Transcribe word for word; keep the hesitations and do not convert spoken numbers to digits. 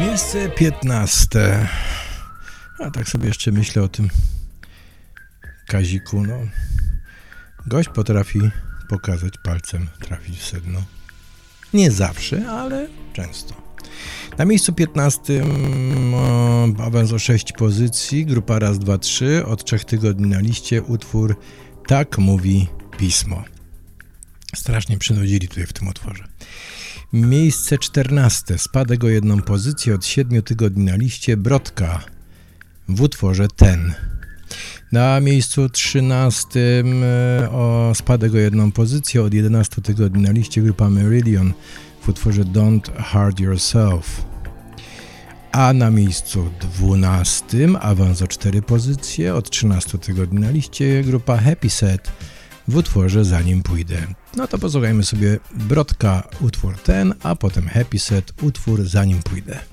Miejsce piętnaste. A tak sobie jeszcze myślę o tym Kaziku, no. Gość potrafi pokazać palcem, trafić w sedno. Nie zawsze, ale często. Na miejscu piętnastym o, awans o sześć pozycji, grupa raz, dwa, trzy, od trzech tygodni na liście utwór Tak mówi Pismo. Strasznie przynudzili tutaj w tym utworze. Miejsce czternaste, spadek o jedną pozycję, od siedmiu tygodni na liście, Brodka w utworze Ten. Na miejscu trzynastym o spadek o jedną pozycję, od jedenastu tygodni na liście, grupa Meridian w utworze Don't Hurt Yourself. A na miejscu dwunastym awans o cztery pozycje, od trzynastu tygodni na liście, grupa Happy Set w utworze Zanim pójdę. No to posłuchajmy sobie Brodka, utwór Ten, a potem Happy Set, utwór Zanim pójdę.